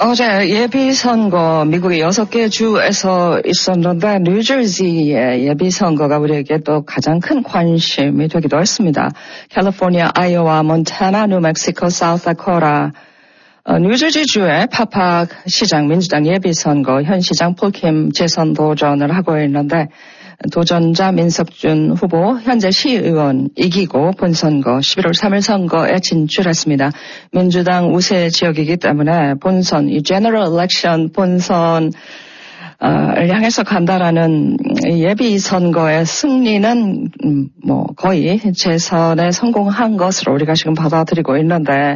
어제 예비선거 미국의 6개 주에서 있었는데 뉴저지의 예비선거가 우리에게 또 가장 큰 관심이 되기도 했습니다. 캘리포니아, 아이오와, 몬타나, 뉴멕시코, 사우스다코타, 뉴저지주의 파팍 시장 민주당 예비선거 현 시장 폴킴 재선 도전을 하고 있는데 도전자 민석준 후보 현재 시의원 이기고 본선거 11월 3일 선거에 진출했습니다. 민주당 우세 지역이기 때문에 본선, 이 제너럴 일렉션 본선을 향해서 간다라는 예비 선거의 승리는 거의 재선에 성공한 것으로 우리가 지금 받아들이고 있는데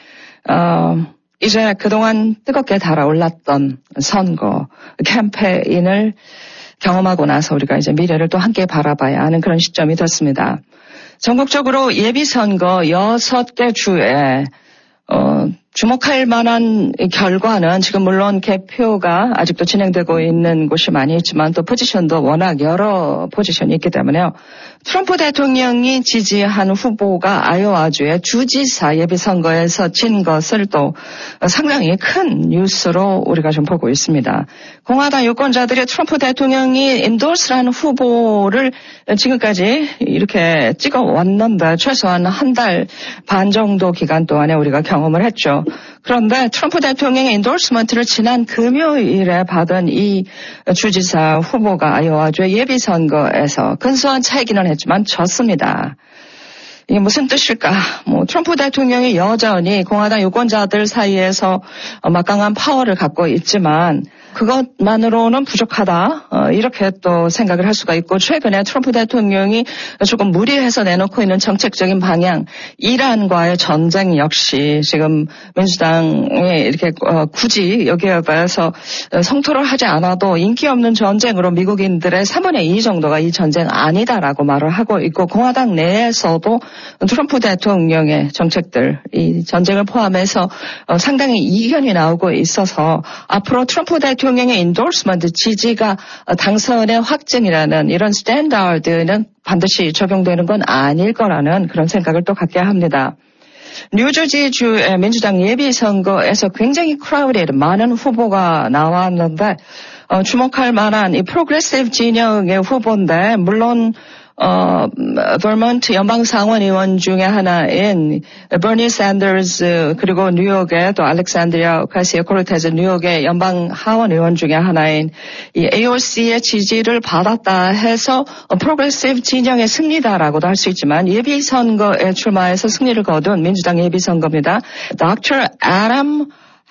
이제 그동안 뜨겁게 달아올랐던 선거 캠페인을 경험하고 나서 우리가 이제 미래를 또 함께 바라봐야 하는 그런 시점이 됐습니다. 전국적으로 예비선거 6개 주에 주목할 만한 결과는 지금 물론 개표가 아직도 진행되고 있는 곳이 많이 있지만 또 포지션도 워낙 여러 포지션이 있기 때문에요. 트럼프 대통령이 지지한 후보가 아이오와주의 주지사 예비선거에서 진 것을 또 상당히 큰 뉴스로 우리가 좀 보고 있습니다. 공화당 유권자들이 트럼프 대통령이 인도스라는 후보를 지금까지 이렇게 찍어왔는데 최소한 한 달 반 정도 기간 동안에 우리가 경험을 했죠. 그런데 트럼프 대통령의 인도스먼트를 지난 금요일에 받은 이 주지사 후보가 아이오와주의 예비선거에서 근소한 차이기는 했지만 졌습니다. 이게 무슨 뜻일까? 트럼프 대통령이 여전히 공화당 유권자들 사이에서 막강한 파워를 갖고 있지만 그것만으로는 부족하다. 이렇게 또 생각을 할 수가 있고 최근에 트럼프 대통령이 조금 무리해서 내놓고 있는 정책적인 방향, 이란과의 전쟁 역시 지금 민주당이 이렇게 굳이 여기에 대해서 성토를 하지 않아도 인기 없는 전쟁으로 미국인들의 3분의 2 정도가 이 전쟁 아니다라고 말을 하고 있고 공화당 내에서도 트럼프 대통령의 정책들, 이 전쟁을 포함해서 상당히 이견이 나오고 있어서 앞으로 트럼프 대통령의 인도스먼트 지지가 당선의 확증이라는 이런 스탠다드는 반드시 적용되는 건 아닐 거라는 그런 생각을 또 갖게 합니다. 뉴저지주의 민주당 예비선거에서 굉장히 크라우디드 많은 후보가 나왔는데 주목할 만한 이 프로그레시브 진영의 후보인데 물론 버먼트 연방상원 의원 중에 하나인 버니 샌더스 그리고 뉴욕의 또 알렉산드리아 오카시오코르테즈 뉴욕의 연방 하원 의원 중에 하나인 이 AOC의 지지를 받았다 해서 프로그레시브 진영의 승리다라고도 할 수 있지만 예비선거에 출마해서 승리를 거둔 민주당 예비선거입니다. Dr. Adam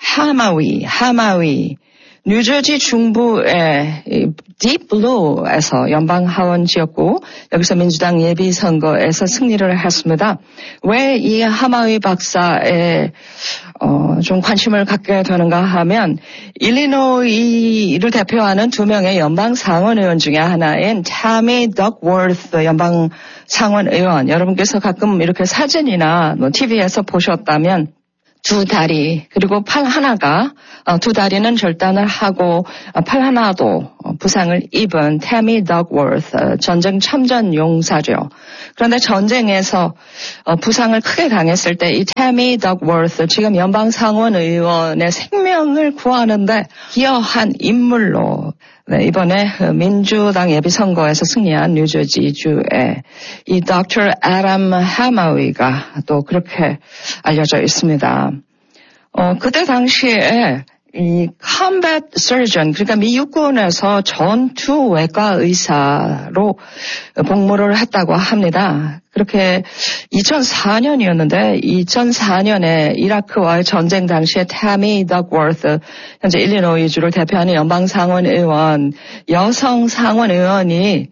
하마위 뉴저지 중부의 딥블루에서 연방하원 지역구 여기서 민주당 예비선거에서 승리를 했습니다. 왜 이 하마위 박사에 좀 관심을 갖게 되는가 하면 일리노이를 대표하는 2명의 연방상원 의원 중에 하나인 타미 덕워스 연방상원 의원 여러분께서 가끔 이렇게 사진이나 TV에서 보셨다면 두 다리 그리고 팔 하나가 두 다리는 절단을 하고 팔 하나도 부상을 입은 태미 덕워스 전쟁 참전 용사죠. 그런데 전쟁에서 부상을 크게 당했을 때 이 태미 덕워스 지금 연방상원 의원의 생명을 구하는데 기여한 인물로 이번에 민주당 예비선거에서 승리한 뉴저지주의 이 Dr. Adam 하마위가 또 그렇게 알려져 있습니다. 그때 당시에 이 combat surgeon, 그러니까 미 육군에서 전투 외과 의사로 복무를 했다고 합니다. 그렇게 2004년이었는데 2004년에 이라크와의 전쟁 당시에 타미 덕워스 현재 일리노이주를 대표하는 연방상원 의원, 여성 상원 의원이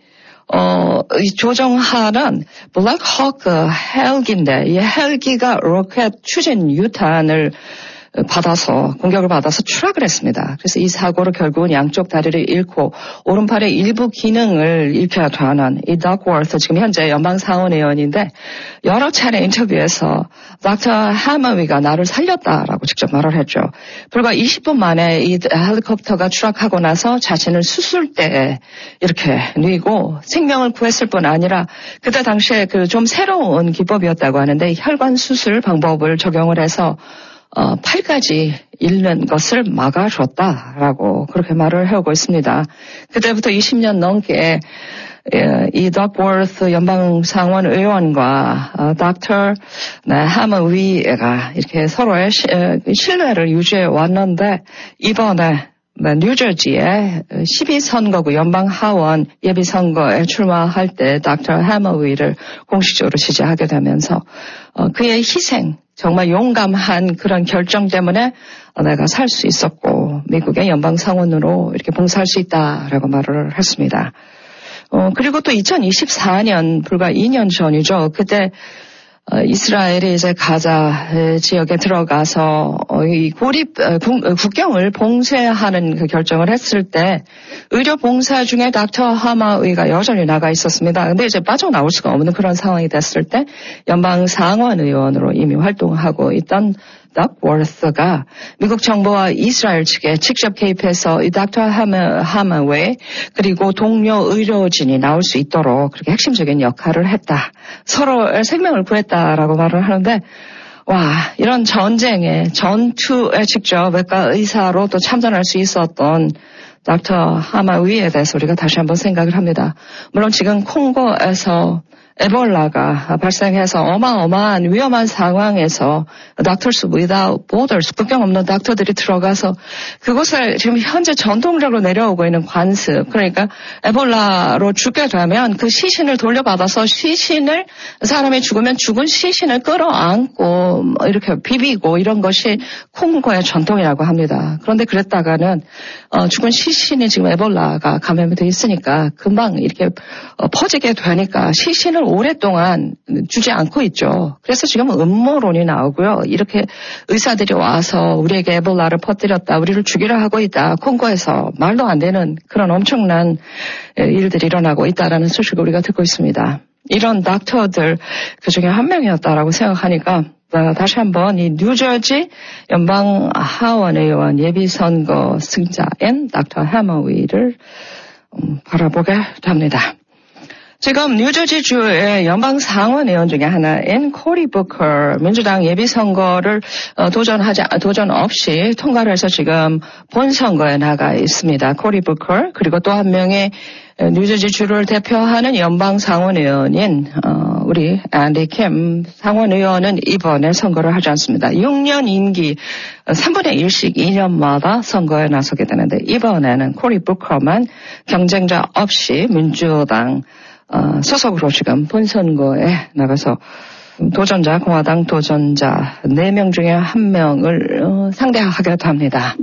조종하는 블랙호크 헬기인데 이 헬기가 로켓 추진 유탄을 공격을 받아서 추락을 했습니다. 그래서 이 사고로 결국은 양쪽 다리를 잃고 오른팔의 일부 기능을 잃게 되는 이 덕워스 지금 현재 연방상원 의원인데 여러 차례 인터뷰에서 닥터 하마위가 나를 살렸다라고 직접 말을 했죠. 불과 20분 만에 이 헬리콥터가 추락하고 나서 자신을 수술대에 이렇게 뉘고 생명을 구했을 뿐 아니라 그때 당시에 좀 새로운 기법이었다고 하는데 혈관 수술 방법을 적용을 해서 팔까지 잃는 것을 막아줬다라고 그렇게 말을 해오고 있습니다. 그때부터 20년 넘게 이 덕워스 연방상원 의원과 닥터 해머위가 이렇게 서로의 신뢰를 유지해 왔는데 이번에 뉴저지의 12선거구 연방하원 예비선거에 출마할 때 닥터 해머위를 공식적으로 지지하게 되면서 그의 희생, 정말 용감한 그런 결정 때문에 내가 살 수 있었고 미국의 연방상원으로 이렇게 봉사할 수 있다라고 말을 했습니다. 그리고 또 2024년 불과 2년 전이죠. 그때 이스라엘이 이제 가자 지역에 들어가서 이 국경을 봉쇄하는 그 결정을 했을 때 의료 봉사 중에 닥터 해머위가 여전히 나가 있었습니다. 근데 이제 빠져나올 수가 없는 그런 상황이 됐을 때 연방 상원 의원으로 이미 활동하고 있던 덕워스가 미국 정부와 이스라엘 측에 직접 개입해서 이 닥터 해머위 그리고 동료 의료진이 나올 수 있도록 그렇게 핵심적인 역할을 했다. 서로의 생명을 구했다라고 말을 하는데 와, 이런 전쟁에 전투에 직접 외과 의사로 또 참전할 수 있었던 닥터 해머위에 대해서 우리가 다시 한번 생각을 합니다. 물론 지금 콩고에서 에볼라가 발생해서 어마어마한 위험한 상황에서 Doctors Without Borders, 국경 없는 닥터들이 들어가서 그곳을 지금 현재 전통적으로 내려오고 있는 관습, 그러니까 에볼라로 죽게 되면 그 시신을 돌려받아서 사람이 죽으면 죽은 시신을 끌어안고 이렇게 비비고 이런 것이 콩고의 전통이라고 합니다. 그런데 그랬다가는 죽은 시신이 지금 에볼라가 감염이 돼 있으니까 금방 이렇게 퍼지게 되니까 시신을 오랫동안 주지 않고 있죠. 그래서 지금 음모론이 나오고요. 이렇게 의사들이 와서 우리에게 에볼라를 퍼뜨렸다, 우리를 죽이려 하고 있다, 콩고에서 말도 안 되는 그런 엄청난 일들이 일어나고 있다라는 소식을 우리가 듣고 있습니다. 이런 닥터들 그중에 한 명이었다라고 생각하니까 다시 한번 이 뉴저지 연방 하원 의원 예비선거 승자인 닥터 해머위를 바라보게 됩니다. 지금 뉴저지주의 연방 상원 의원 중에 하나인 코리 부커 민주당 예비선거를 도전 없이 통과를 해서 지금 본선거에 나가 있습니다. 코리 부커 그리고 또 한 명의 뉴저지주를 대표하는 연방 상원 의원인 우리 앤디 캠 상원 의원은 이번에 선거를 하지 않습니다. 6년 임기 3분의 1씩 2년마다 선거에 나서게 되는데 이번에는 코리 부커만 경쟁자 없이 민주당 소속으로 지금 본선거에 나가서 공화당 도전자 4명 중에 1명을 상대하게 됩니다.